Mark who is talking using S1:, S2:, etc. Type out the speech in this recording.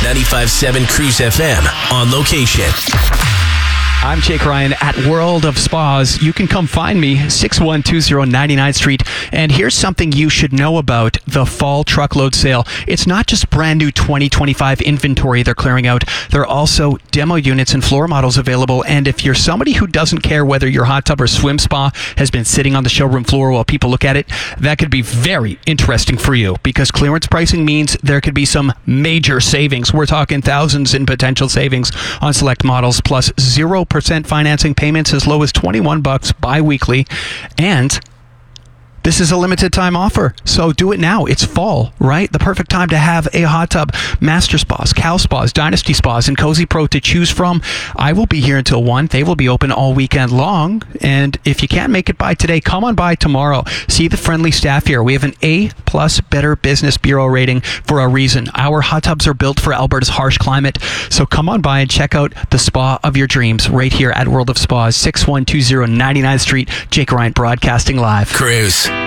S1: 95.7 Cruise FM on location.
S2: I'm Jake Ryan at World of Spas. You can come find me, 6120 99th Street. And here's something you should know about the fall truckload sale. It's not just brand new 2025 inventory they're clearing out. There are also demo units and floor models available. And if you're somebody who doesn't care whether your hot tub or swim spa has been sitting on the showroom floor while people look at it, that could be very interesting for you, because clearance pricing means there could be some major savings. We're talking thousands in potential savings on select models, plus 0% financing payments as low as $21 bi-weekly. And this is a limited time offer, so do it now. It's fall, right? The perfect time to have a hot tub. Master Spas, Cal Spas, Dynasty Spas, and Cozy Pro to choose from. I will be here until 1. They will be open all weekend long. And if you can't make it by today, come on by tomorrow. See the friendly staff here. We have an A+ Better Business Bureau rating for a reason. Our hot tubs are built for Alberta's harsh climate. So come on by and check out the spa of your dreams right here at World of Spas, 6120 99th Street. Jake Ryan broadcasting live.
S1: Cruise.